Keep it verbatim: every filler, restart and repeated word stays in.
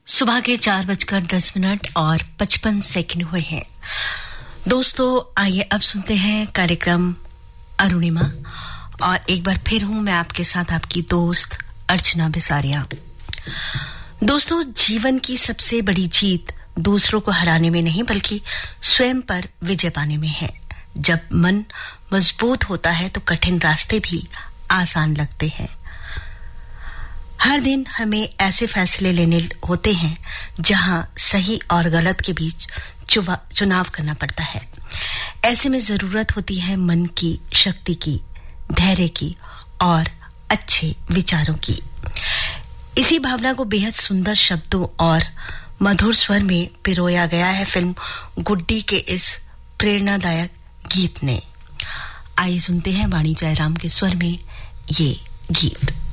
सुबह के चार बजकर दस मिनट और पचपन सेकंड हुए हैं। दोस्तों, आइए अब सुनते हैं कार्यक्रम अरुणिमा, और एक बार फिर हूं मैं आपके साथ आपकी दोस्त अर्चना बिसारिया। दोस्तों, जीवन की सबसे बड़ी जीत दूसरों को हराने में नहीं बल्कि स्वयं पर विजय पाने में है। जब मन मजबूत होता है तो कठिन रास्ते भी आसान लगते हैं। हर दिन हमें ऐसे फैसले लेने होते हैं जहां सही और गलत के बीच चुनाव करना पड़ता है। ऐसे में जरूरत होती है मन की शक्ति की, धैर्य की और अच्छे विचारों की। इसी भावना को बेहद सुंदर शब्दों और मधुर स्वर में पिरोया गया है फिल्म गुड्डी के इस प्रेरणादायक गीत ने। आइए सुनते हैं वाणी जयराम के स्वर में ये गीत।